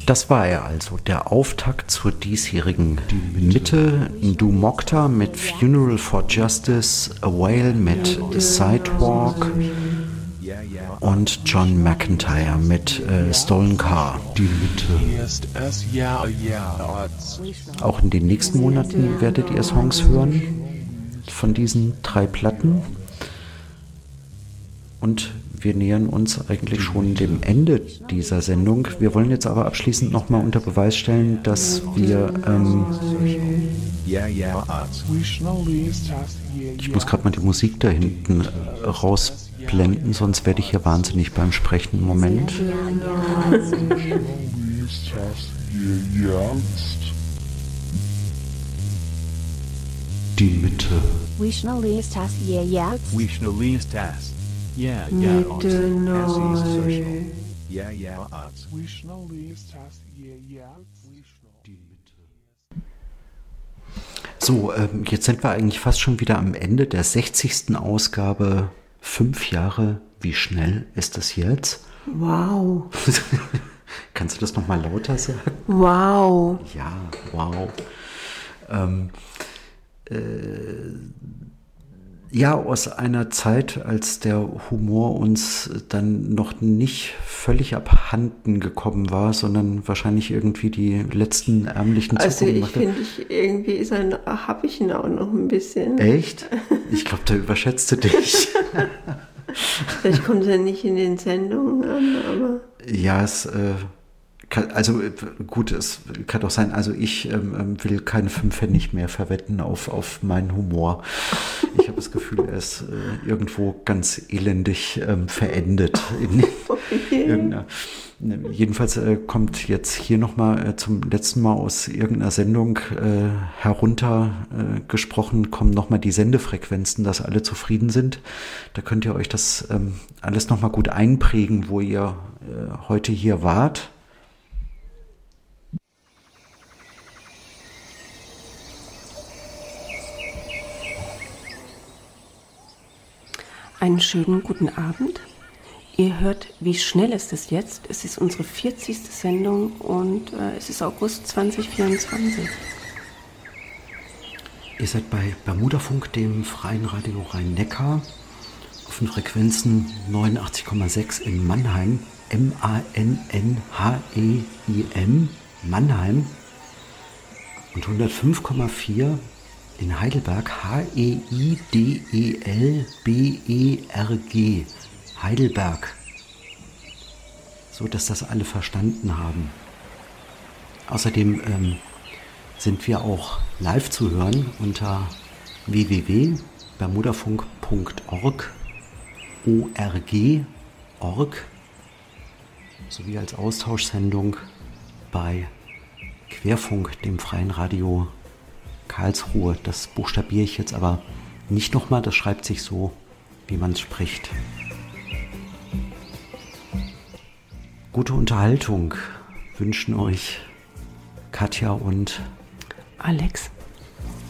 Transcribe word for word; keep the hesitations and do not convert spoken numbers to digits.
Das war er also, der Auftakt zur diesjährigen Mitte. Du Mokta mit Funeral for Justice, A Whale mit Sidewalk und John McIntyre mit äh, Stolen Car. Die Mitte. Auch in den nächsten Monaten werdet ihr Songs hören von diesen drei Platten. Und wir nähern uns eigentlich schon dem Ende dieser Sendung. Wir wollen jetzt aber abschließend nochmal unter Beweis stellen, dass wir... Ähm, ich muss gerade mal die Musik da hinten äh, rausblenden, sonst werde ich hier wahnsinnig beim Sprechen. Moment. Die Mitte. Yeah, yeah, Mitte neu. yeah, yeah, So, ähm, jetzt sind wir eigentlich fast schon wieder am Ende der sechzigsten Ausgabe. Fünf Jahre, wie schnell ist das jetzt? Wow. Kannst du das nochmal lauter sagen? Wow. Ja, wow. Ähm, äh, Ja, aus einer Zeit, als der Humor uns dann noch nicht völlig abhanden gekommen war, sondern wahrscheinlich irgendwie die letzten ärmlichen Also Zuckungen ich machte. finde, ich, irgendwie ist er, habe ich ihn auch noch ein bisschen. Echt? Ich glaube, da überschätzt du dich. Vielleicht kommt er nicht in den Sendungen an, aber... Ja, es... Äh, Kann, also gut, es kann doch sein, also ich ähm, will keine fünf Pfennig mehr verwetten auf, auf meinen Humor. Ich habe das Gefühl, er ist äh, irgendwo ganz elendig ähm, verendet. In, irgendeiner, jedenfalls äh, kommt jetzt hier nochmal äh, zum letzten Mal aus irgendeiner Sendung äh, herunter äh, gesprochen, kommen nochmal die Sendefrequenzen, dass alle zufrieden sind. Da könnt ihr euch das ähm, alles nochmal gut einprägen, wo ihr äh, heute hier wart. Einen schönen guten Abend. Ihr hört, wie schnell ist es jetzt? Es ist unsere vierzigste Sendung und äh, es ist August zwanzig vierundzwanzig. Ihr seid bei Bermudafunk, dem freien Radio Rhein-Neckar, auf den Frequenzen neunundachtzig Komma sechs in Mannheim, M A N N H E I M, Mannheim, und hundertfünf Komma vier in Heidelberg, H E I D E L B E R G, Heidelberg. So, dass das alle verstanden haben. Außerdem ähm, sind wir auch live zu hören unter w w w punkt bermudafunk punkt org, O R G, org, sowie als Austauschsendung bei Querfunk, dem freien Radio Karlsruhe. Das buchstabiere ich jetzt aber nicht nochmal, das schreibt sich so, wie man es spricht. Gute Unterhaltung wünschen euch Katja und Alex.